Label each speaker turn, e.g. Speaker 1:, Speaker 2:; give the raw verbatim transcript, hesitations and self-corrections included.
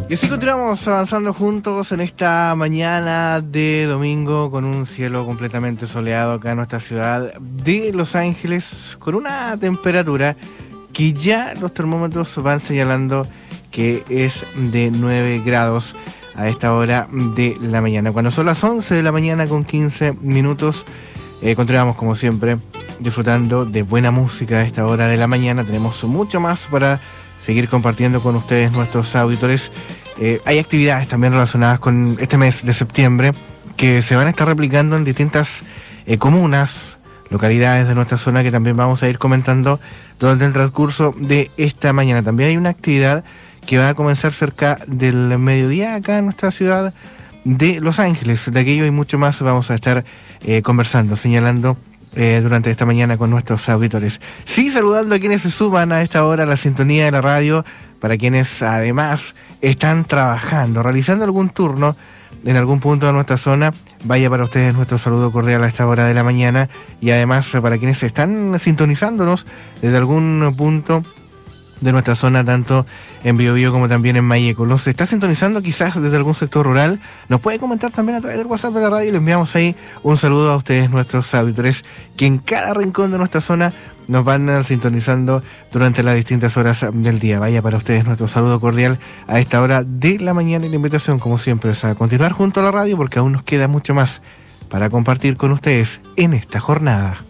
Speaker 1: Y así continuamos avanzando juntos en esta mañana de domingo con un cielo completamente soleado acá en nuestra ciudad de Los Ángeles, con una temperatura que ya los termómetros van señalando que es de nueve grados a esta hora de la mañana. Cuando son las once de la mañana con quince minutos, eh, continuamos como siempre disfrutando de buena música a esta hora de la mañana. Tenemos mucho más para seguir compartiendo con ustedes, nuestros auditores. Eh, hay actividades también relacionadas con este mes de septiembre que se van a estar replicando en distintas eh, comunas, localidades de nuestra zona, que también vamos a ir comentando durante el transcurso de esta mañana. También hay una actividad que va a comenzar cerca del mediodía acá en nuestra ciudad de Los Ángeles. De aquello y mucho más vamos a estar eh, conversando, señalando Eh, durante esta mañana con nuestros auditores. Sí, saludando a quienes se suman a esta hora a la sintonía de la radio, para quienes además están trabajando, realizando algún turno en algún punto de nuestra zona. Vaya para ustedes nuestro saludo cordial a esta hora de la mañana, y además para quienes están sintonizándonos desde algún punto de nuestra zona, tanto en Biobío como también en Mayeco. Los está sintonizando quizás desde algún sector rural, nos puede comentar también a través del WhatsApp de la radio, y le enviamos ahí un saludo a ustedes, nuestros auditores, que en cada rincón de nuestra zona nos van sintonizando durante las distintas horas del día. Vaya para ustedes nuestro saludo cordial a esta hora de la mañana, y la invitación, como siempre, es a continuar junto a la radio, porque aún nos queda mucho más para compartir con ustedes en esta jornada.